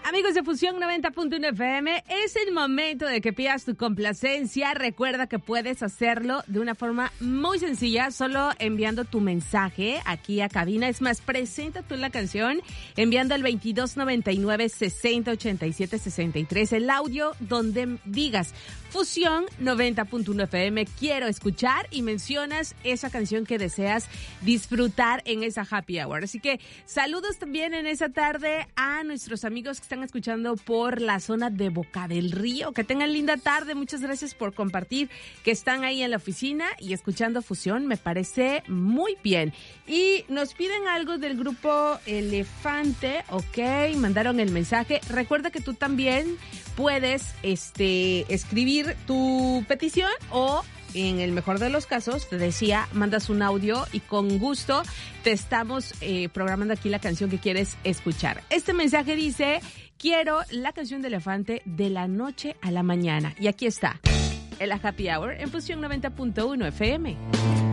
Amigos de Fusión 90.1 FM, es el momento de que pidas tu complacencia. Recuerda que puedes hacerlo de una forma muy sencilla, solo enviando tu mensaje aquí a cabina. Es más, presenta tú la canción enviando al 2299-6087-63 el audio donde digas Fusión 90.1 FM, quiero escuchar, y mencionas esa canción que deseas disfrutar en esa happy hour. Así que saludos también en esa tarde a nuestros amigos que están escuchando por la zona de Boca del Río. Que tengan linda tarde. Muchas gracias por compartir que están ahí en la oficina y escuchando Fusión. Me parece muy bien. Y nos piden algo del grupo Elefante. Ok, mandaron el mensaje. Recuerda que tú también puedes escribir tu petición o, en el mejor de los casos, te decía, mandas un audio y con gusto te estamos programando aquí la canción que quieres escuchar. Este mensaje dice: quiero la canción de Elefante de la noche a la mañana. Y aquí está, en la Happy Hour en Fusión 90.1 FM.